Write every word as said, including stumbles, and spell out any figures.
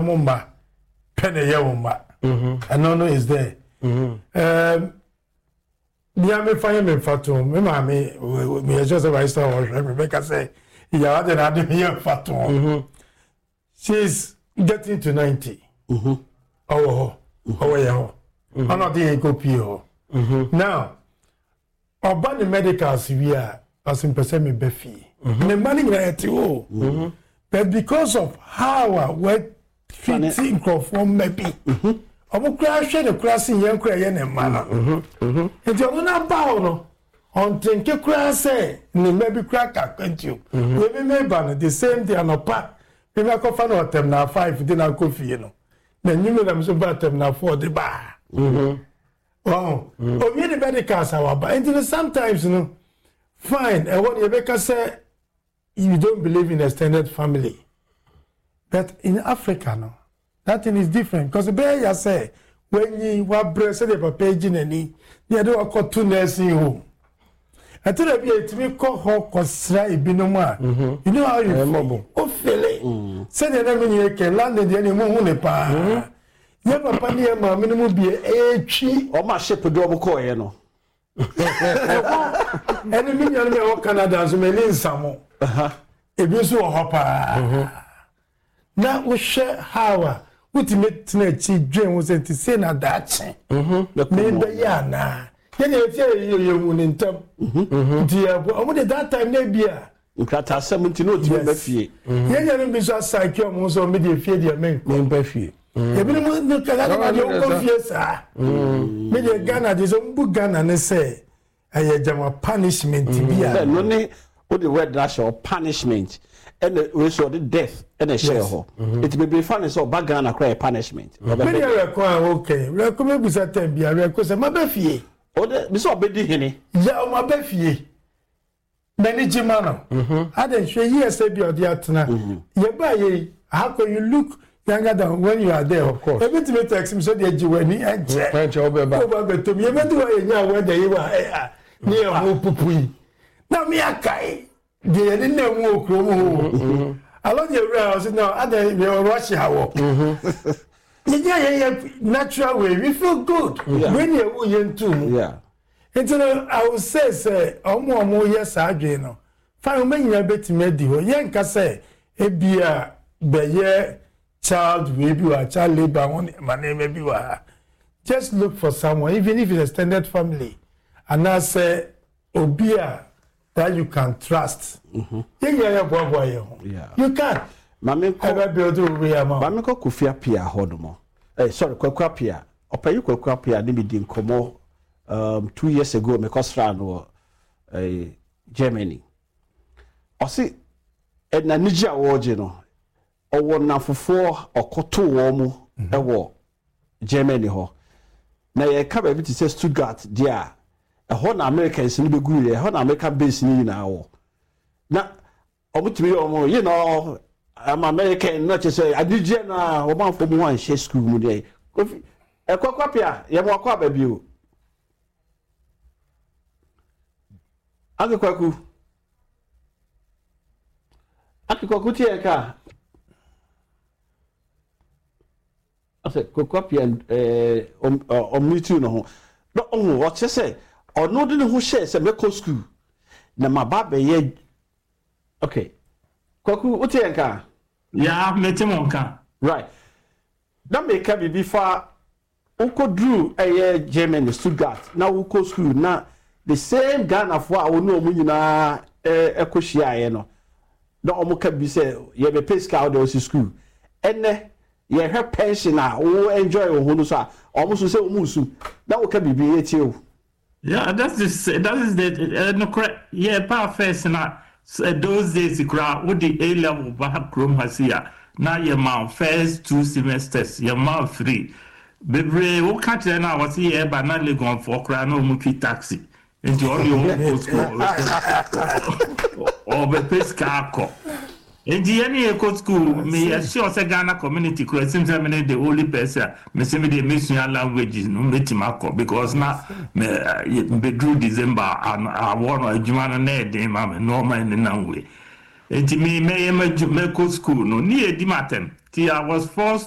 mumma pene yewuma mhm and no is there mhm um bia me fire me fatum me ma me me just about star was Rebecca say ya had na de me fatum mhm she's getting to ninety mhm oh oh yeah ana dey go pio mhm now oba the medicals we are as in person me befi me money right oh mhm but because of how I work fitting from maybe mhm omo kra hwe the class yen kra ye ne ma no mhm mhm enti ono na ba no on tinke kra say ne maybe crack ka kwentio we me me ba no the same day no pa me me ko fa no tem na five di na ko fie no na nyime na so ba tem na four di ba mhm oh o me the medicals our ba enti sometimes no fine e what you make say you don't believe in extended family but in Africa no that thing is different because the bear you say when you were breast the papa jinani you do a two nursing home I tell you it me call her kosra ibinom a you know how you feel o feel say the name you can land the any mu ne pa ya papa ne ma minimum bi e twi o ma ship do mo call ye no any million me o Canada so me ni nsamo aha e bi so ho pa na wo hwe hawa ultimate na chi dwen wo se ti se na da che mhm me be ya na ye ne tie ye ye mu ni ntam mhm ti ya bo o de that time na bia nkrata seventy no ti be fie ye ye no bi so psyche mo so me de fie de men me be fie ye bi mo no kala na de ko fie sa me de Ghana de so mbu Ghana ne se aye jama punishment bia no ne o the word dash or punishment and we saw the death and a share ho it may be funny so background acquire punishment me dey record okay record me busa time bia record say ma ba fie o de me so obedi hene ya o ma ba fie many jimano mhm I dey share years say bia odi atena ye ba ye how can you look younger than when you are there of course every time text me so dey jiwani enje enje obeba obeba to me be do ye nya we dey wa eh ni e ho pupui na me akai de ye ne mu okro mu along the way I said no I dey rush hawo mhm yeah yeah natural way we feel good when you wo ye ntum yeah until I will say say omo omo yes adwe no fa o manyina betime di ho ye nka say e bia be ye child we be wa child labor one my name be wa just look for someone even if it's extended family and I say obia that you can trust mhm ye ye boy boy yeah you can mame ko ever build we am mame ko kufia pia hodomo eh sorry kwakwa pia opayi kwakwa pia ni bi di nkomo um two years ago me kosra no eh Germany osi edna niji awoje no owo nafofo okoto wo mu ewo Germany ho na ye ka ba bi ti say Stuttgart dia ho na Americans ni beguru ye ho na American base ni na wo na omutimi omo you know I'm American not just say adije na o man for mu wan share school mu dey e kwakwapia ye mo akwa ba bi o akikwaku akikwaku tie ka ase kwakwapia eh omitu no ho no o what say ono de ne ho share say me school na mababa ye okay kwaku utie nka ya metemonka right that make ka bibi fa uko drew eh Germany Stuttgart na uko school na the same Ghana for a wonu omu nyina eh ekohia ye no na omu ka bi say ye be pay scout dey school enne ye he pension a wo enjoy wo hunu so a omu so say omu su na wo ka bibi etie o yeah that's the that is the uh, no correct yeah pa first na so those days gra with the A level ba chrome hasia na your man first two semesters your man free bebre wo ka tell na what here ba na legon for cra no mu taxi into all your own school or be pesca ko and the any eco school me sure say Ghana community cro seems I mean the only person me say me the mission languages no metimako because na me be through December and I want adwuma na dey ma me normal in nanwe enti me me me school no ni edi matem ti I was forced